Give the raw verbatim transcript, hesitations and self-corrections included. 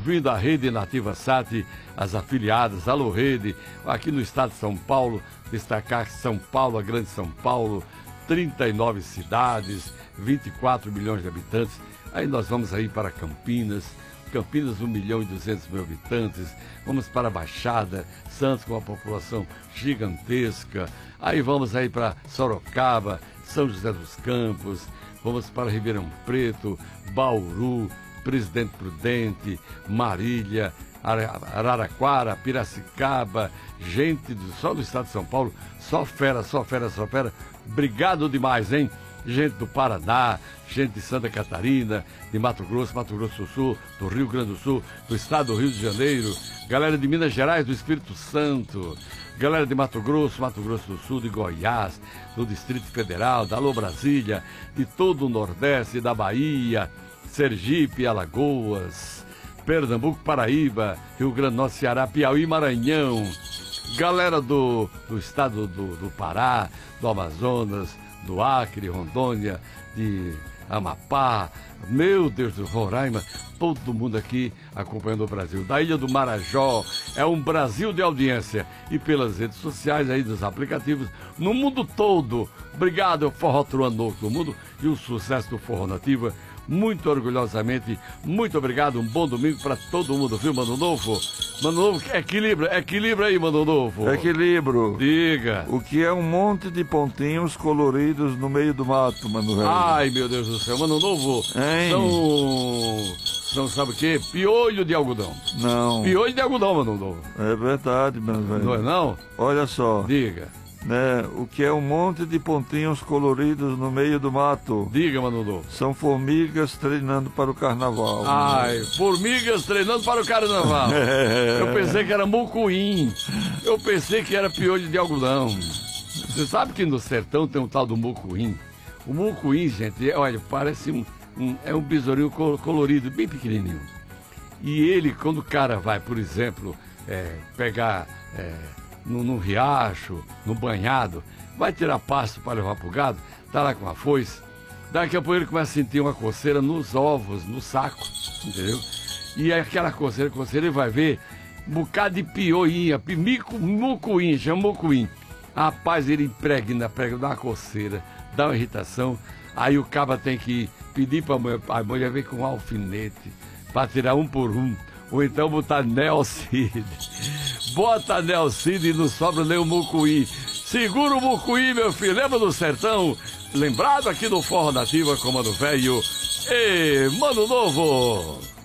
ouvindo a Rede Nativa Sat, as afiliadas, alô Rede, aqui no estado de São Paulo, destacar São Paulo, a grande São Paulo, trinta e nove cidades, vinte e quatro milhões de habitantes. Aí nós vamos aí para Campinas, Campinas um milhão e duzentos mil habitantes, vamos para a Baixada, Santos com uma população gigantesca, aí vamos aí para Sorocaba, São José dos Campos, vamos para Ribeirão Preto, Bauru, Presidente Prudente, Marília, Araraquara, Piracicaba, gente do, só do estado de São Paulo, só fera, só fera, só fera. Obrigado demais, hein? Gente do Paraná, gente de Santa Catarina, de Mato Grosso, Mato Grosso do Sul, do Rio Grande do Sul, do estado do Rio de Janeiro, galera de Minas Gerais, do Espírito Santo, galera de Mato Grosso, Mato Grosso do Sul, de Goiás, do Distrito Federal, da Alô Brasília, de todo o Nordeste, da Bahia, Sergipe, Alagoas, Pernambuco, Paraíba, Rio Grande do Norte, Ceará, Piauí, Maranhão, galera do, do estado do, do Pará, do Amazonas, do Acre, Rondônia, de Amapá, meu Deus do Roraima, todo mundo aqui acompanhando o Brasil. Da Ilha do Marajó, é um Brasil de audiência. E pelas redes sociais aí dos aplicativos, no mundo todo. Obrigado, Forró Truano Novo do Mundo e o sucesso do Forró Nativa. Muito orgulhosamente, muito obrigado, um bom domingo para todo mundo, viu, Mano Novo? Mano Novo, equilibra, equilibra aí, Mano Novo. Equilíbrio. Diga. O que é um monte de pontinhos coloridos no meio do mato, Mano Velho? Ai, meu Deus do céu, Mano Novo, hein? São, são, sabe o quê? Piolho de algodão. Não. Piolho de algodão, Mano Novo. É verdade, Mano Velho. Não é não? Olha só. Diga. Né, o que é um monte de pontinhos coloridos no meio do mato? Diga, Mano Novo. São formigas treinando para o carnaval. Ai, né? Formigas treinando para o carnaval. Eu pensei que era mucuim. Eu pensei que era piolho de algodão. Você sabe que no sertão tem um tal do mucuim? O mucuim, gente, olha, parece um, um, é um besourinho colorido, bem pequenininho. E ele, quando o cara vai, por exemplo, é, pegar... É, No, no riacho, no banhado, vai tirar pasto para levar pro gado, tá lá com a foice, daqui a pouco ele começa a sentir uma coceira nos ovos, no saco, entendeu? E aquela coceira, coceira, ele vai ver um bocado de pioinha, mico, mucuim, chama mucuim. Rapaz, ele impregna, pega, dá uma coceira, dá uma irritação, aí o caba tem que pedir pra mulher, a mulher vem com um alfinete, para tirar um por um, ou então botar Nelcide. Bota Nelcide e não sobra nem o mucuí. Segura o mucuí, meu filho. Lembra do sertão? Lembrado aqui no Forró Nativa com Mano Velho e Mano Novo.